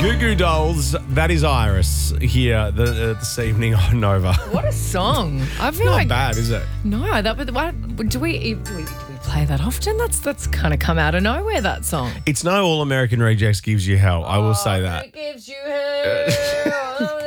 Goo Goo Dolls, that is Iris here this evening on Nova. What a song! I feel Not like bad, is it? no, do we play that often? That's kind of come out of nowhere. That song. It's no All American Rejects gives you hell. I will say that. It gives you hell.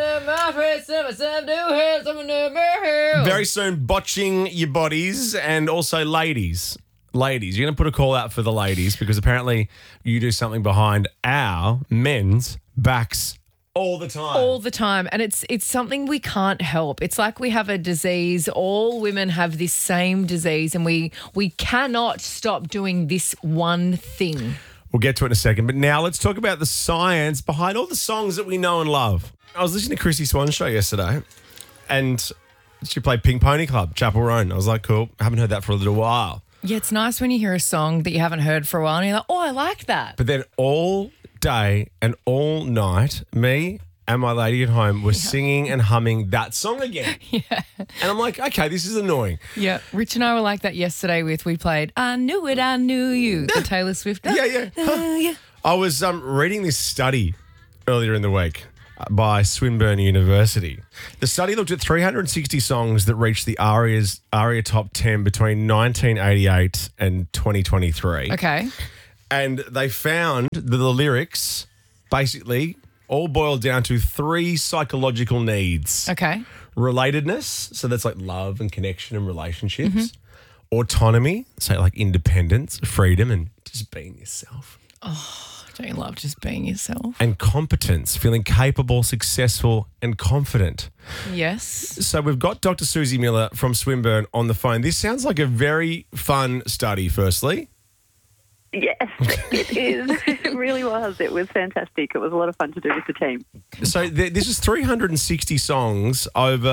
Very soon, botching your bodies and also ladies. Ladies, you're going to put a call out for the ladies because apparently you do something behind our men's backs all the time. All the time. And it's something we can't help. It's like we have a disease. All women have this same disease and we cannot stop doing this one thing. We'll get to it in a second. But now let's talk about the science behind all the songs that we know and love. I was listening to Chrissy Swan's show yesterday and she played Pink Pony Club, Chapel Roan. I was like, cool. I haven't heard that for a little while. Yeah, it's nice when you hear a song that you haven't heard for a while and you're like, oh, I like that. But then all day and all night, me and my lady at home were singing and humming that song again. Yeah. And I'm like, okay, this is annoying. Yeah, Rich and I were like that yesterday we played I Knew It, I Knew You, the Taylor Swift. Yeah. Yeah. I was reading this study earlier in the week by Swinburne University. The study looked at 360 songs that reached the ARIA Top 10 between 1988 and 2023. Okay. And they found that the lyrics basically all boiled down to three psychological needs. Okay. Relatedness, so that's like love and connection and relationships. Autonomy, so like independence, freedom, and just being yourself. Don't you love just being yourself? And competence, feeling capable, successful, and confident. Yes. So we've got Dr. Susie Miller from Swinburne on the phone. This sounds like a very fun study, firstly. Yes, it is. It really was. It was fantastic. It was a lot of fun to do with the team. So this is 360 songs over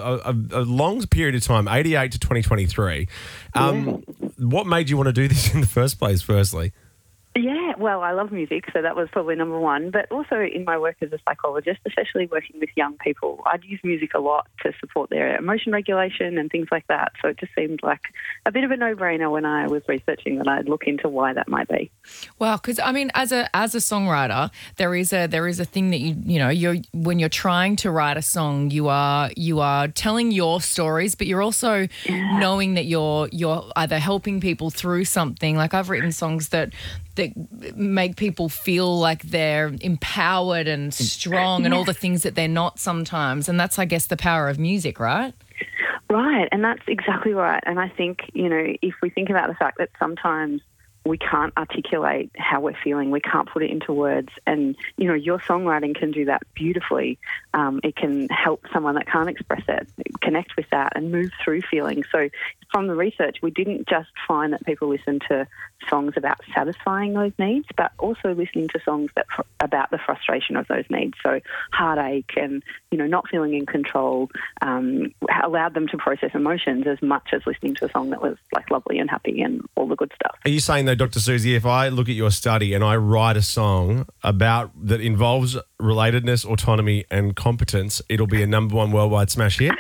a long period of time, 88 to 2023. What made you want to do this in the first place, firstly? Yeah, well, I love music, so that was probably number one. But also in my work as a psychologist, especially working with young people, I'd use music a lot to support their emotion regulation and things like that. So it just seemed like a bit of a no-brainer when I was researching that I'd look into why that might be. Well, because I mean, as a songwriter, there is a thing that you're when you're trying to write a song, you are telling your stories, but you're also knowing that you're either helping people through something. Like I've written songs that make people feel like they're empowered and strong and all the things that they're not sometimes. And that's, I guess, the power of music, right? Right, and that's exactly right. And I think, if we think about the fact that sometimes we can't articulate how we're feeling, we can't put it into words, and, your songwriting can do that beautifully. It can help someone that can't express it connect with that and move through feelings. So from the research, we didn't just find that people listen to songs about satisfying those needs, but also listening to songs about the frustration of those needs. So heartache and, not feeling in control allowed them to process emotions as much as listening to a song that was like lovely and happy and all the good stuff. Are you saying though, Dr. Susie, if I look at your study and I write a song that involves relatedness, autonomy and competence, it'll be a number one worldwide smash hit?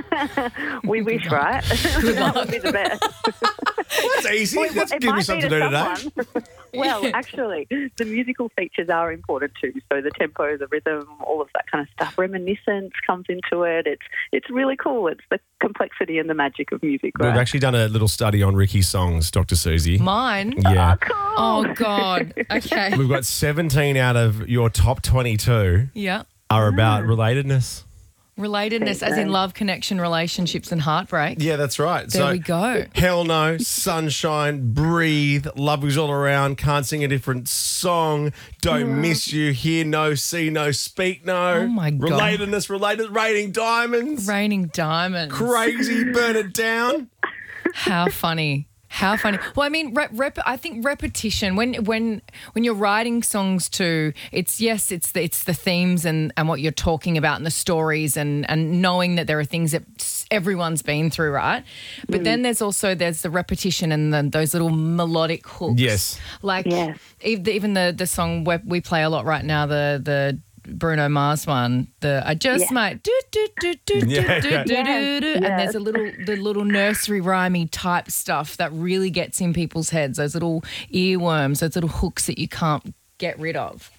We wish, right? That would be the best. That's easy. That's give me something to do today. Well, actually, the musical features are important too. So the tempo, the rhythm, all of that kind of stuff. Reminiscence comes into it. It's really cool. It's the complexity and the magic of music, right? We've actually done a little study on Ricky's songs, Dr. Susie. Mine? Yeah. Oh, cool. Oh, God. Okay. We've got 17 out of your top 22 Yeah. are about relatedness. Relatedness, as in love, connection, relationships and heartbreak. Yeah, that's right. There we go. Hell No, Sunshine, Breathe, Love Is All Around, Can't Sing a Different Song, Don't Miss You, Hear No, See No, Speak No. Oh, my God. Relatedness, Raining Diamonds. Raining Diamonds. Crazy, Burn It Down. How funny. How funny. Well, I mean, I think repetition, when you're writing songs too, it's the themes and what you're talking about and the stories and knowing that there are things that everyone's been through, right? But then there's the repetition and those little melodic hooks. Yes. Like even the song we play a lot right now, the Bruno Mars one, I just might do do do do do do do, and there's the little nursery rhymey type stuff that really gets in people's heads, those little earworms, those little hooks that you can't get rid of.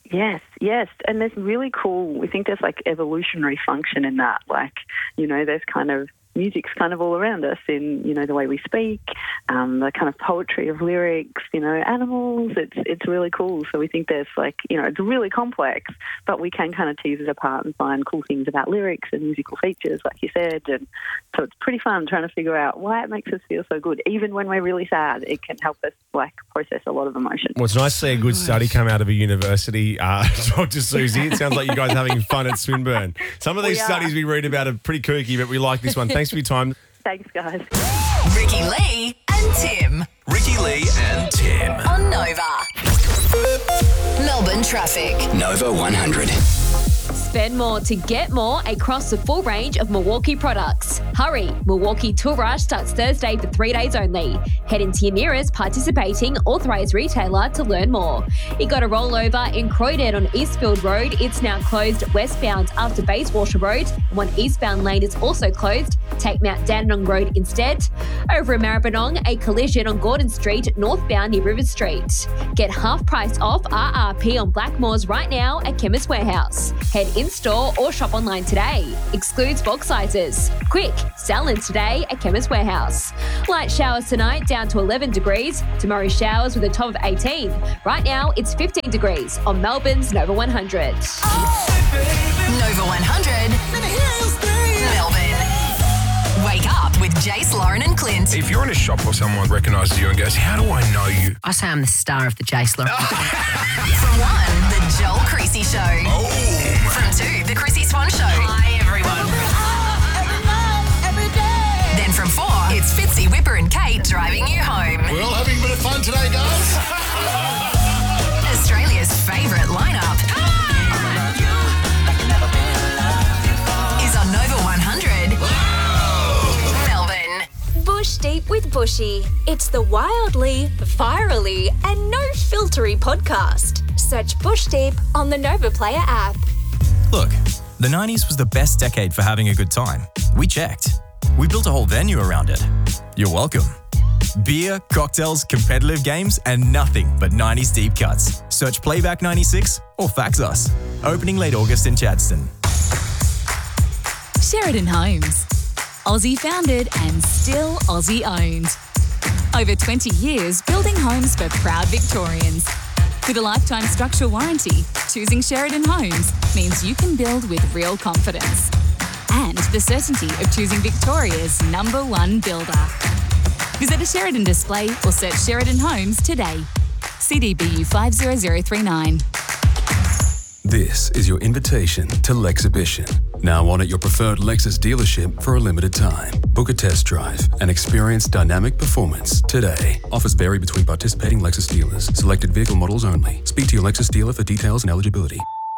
Yes. And there's really cool, we think there's like evolutionary function in that. Like, there's kind of music's kind of all around us in, the way we speak, the kind of poetry of lyrics, animals. It's really cool. So we think there's it's really complex, but we can kind of tease it apart and find cool things about lyrics and musical features, like you said. And so it's pretty fun trying to figure out why it makes us feel so good. Even when we're really sad, it can help us process a lot of emotion. Well, it's nice to see a good study come out of a university, Dr. Susie. It sounds like you guys are having fun at Swinburne. Some of these studies we read about are pretty kooky, but we like this one. Thanks for your time. Thanks, guys. Ricky Lee and Tim. Ricky Lee and Tim. On Nova. Melbourne traffic. Nova 100. Spend more to get more across the full range of Milwaukee products. Hurry! Milwaukee Tool Rush starts Thursday for 3 days only. Head into your nearest participating authorised retailer to learn more. You got a rollover in Croydon on Eastfield Road. It's now closed westbound after Bayswater Road. One eastbound lane is also closed. Take Mount Dandenong Road instead. Over in Maribyrnong, a collision on Gordon Street northbound near River Street. Get half price off RRP on Blackmores right now at Chemist Warehouse. Head in-store or shop online today. Excludes box sizes. Quick, sell in today at Chemist Warehouse. Light showers tonight down to 11 degrees. Tomorrow showers with a top of 18. Right now it's 15 degrees on Melbourne's Nova 100. Nova 100. Melbourne. Wake up with Jace, Lauren and Clint. If you're in a shop or someone recognises you and goes, how do I know you? I say I'm the star of the Jace Lauren. From 1, the Joel Creasy Show. Oh. From 2, the Chrissy Swan Show. Hi, everyone. Then from 4, it's Fitzy, Whipper and Kate driving you home. We're all having a bit of fun today, guys. Australia's favourite lineup is on Nova 100. Melbourne. Bush Deep with Bushy. It's the wildly, virally, and no filtery podcast. Search Bush Deep on the Nova Player app. Look, the 90s was the best decade for having a good time. We checked. We built a whole venue around it. You're welcome. Beer, cocktails, competitive games, and nothing but 90s deep cuts. Search Playback 96 or fax us. Opening late August in Chadstone. Sheridan Homes. Aussie founded and still Aussie owned. Over 20 years building homes for proud Victorians. With a lifetime structural warranty, choosing Sheridan Homes means you can build with real confidence. And the certainty of choosing Victoria's #1 builder. Visit a Sheridan display or search Sheridan Homes today. CDBU 50039. This is your invitation to Lexhibition. Now on at your preferred Lexus dealership for a limited time. Book a test drive and experience dynamic performance today. Offers vary between participating Lexus dealers. Selected vehicle models only. Speak to your Lexus dealer for details and eligibility.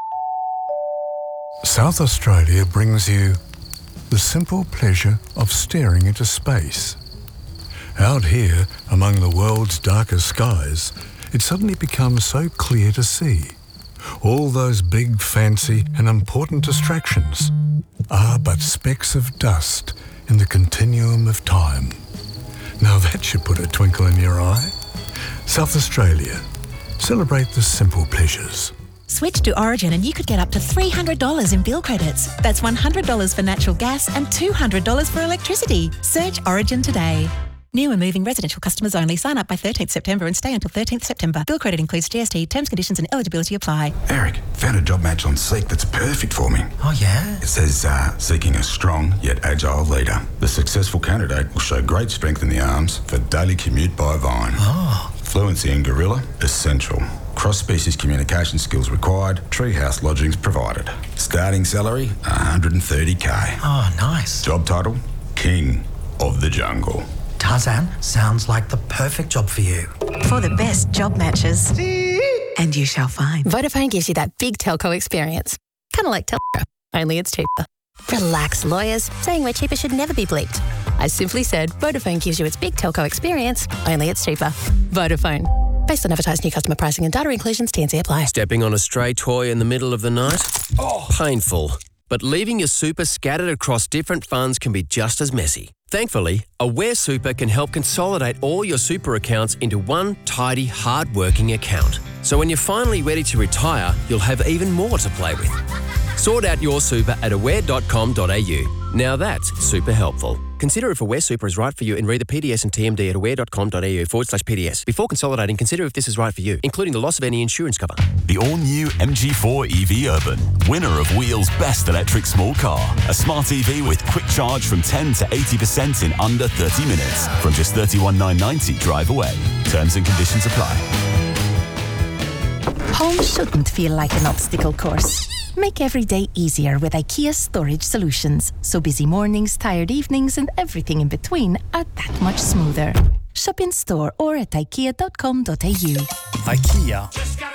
South Australia brings you the simple pleasure of staring into space. Out here, among the world's darkest skies, it suddenly becomes so clear to see. All those big, fancy and important distractions are but specks of dust in the continuum of time. Now that should put a twinkle in your eye. South Australia. Celebrate the simple pleasures. Switch to Origin and you could get up to $300 in bill credits. That's $100 for natural gas and $200 for electricity. Search Origin today. New and moving residential customers only. Sign up by 13th September and stay until 13th September. Bill credit includes GST. Terms, conditions and eligibility apply. Eric, found a job match on Seek that's perfect for me. Oh, yeah? It says, seeking a strong yet agile leader. The successful candidate will show great strength in the arms for daily commute by Vine. Oh. Fluency in Gorilla, essential. Cross-species communication skills required. Treehouse lodgings provided. Starting salary, $130K. Oh, nice. Job title, King of the Jungle. Tarzan, sounds like the perfect job for you. For the best job matches. And you shall find. Vodafone gives you that big telco experience. Kind of like Telstra, only it's cheaper. Relax, lawyers. Saying we're cheaper should never be bleeped. I simply said Vodafone gives you its big telco experience, only it's cheaper. Vodafone. Based on advertised new customer pricing and data inclusions, T&C apply. Stepping on a stray toy in the middle of the night? Oh. Painful. But leaving your super scattered across different funds can be just as messy. Thankfully, Aware Super can help consolidate all your super accounts into one tidy, hard-working account. So when you're finally ready to retire, you'll have even more to play with. Sort out your super at aware.com.au. Now that's super helpful. Consider if Aware Super is right for you and read the PDS and TMD at aware.com.au/PDS. Before consolidating, consider if this is right for you, including the loss of any insurance cover. The all-new MG4 EV Urban, winner of Wheel's Best Electric Small Car. A smart EV with quick charge from 10 to 80% in under 30 minutes. From just $31,990 drive away. Terms and conditions apply. Home shouldn't feel like an obstacle course. Make every day easier with IKEA Storage Solutions. So busy mornings, tired evenings, and everything in between are that much smoother. Shop in store or at ikea.com.au. IKEA.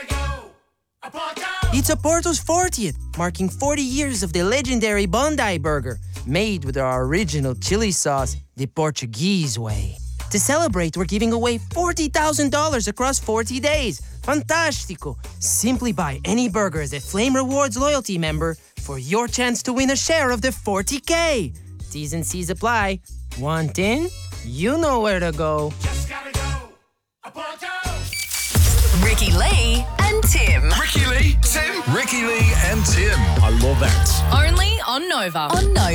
It's Porto's 40th, marking 40 years of the legendary Bondi Burger, made with our original chili sauce, the Portuguese way. To celebrate, we're giving away $40,000 across 40 days. Fantastico! Simply buy any burger as a Flame Rewards loyalty member for your chance to win a share of the $40K. T's and C's apply. Want in? You know where to go. Ricky Lee and Tim. Ricky Lee, Tim. Ricky Lee and Tim. I love that. Only on Nova. On Nova.